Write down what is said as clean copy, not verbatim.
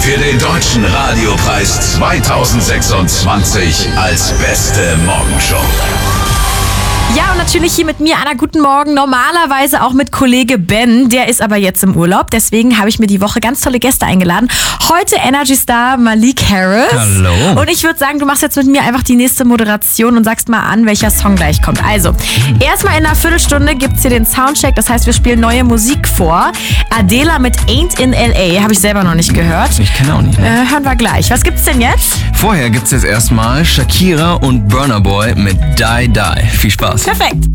für den Deutschen Radiopreis 2026 als beste Morgenshow. Ja, und natürlich hier mit mir, Anna, guten Morgen. Normalerweise auch mit Kollege Ben. Der ist aber jetzt im Urlaub. Deswegen habe ich mir die Woche ganz tolle Gäste eingeladen. Heute Energy Star Malik Harris. Hallo. Und ich würde sagen, du machst jetzt mit mir einfach die nächste Moderation und sagst mal an, welcher Song gleich kommt. Also, erstmal in einer Viertelstunde gibt's hier den Soundcheck. Das heißt, wir spielen neue Musik vor. Adela mit Ain't in L.A. habe ich selber noch nicht gehört. Ich kenne auch nicht. Ne? Hören wir gleich. Was gibt's denn jetzt? Vorher gibt's jetzt erstmal Shakira und Burna Boy mit Die Die. Viel Spaß. Perfekt.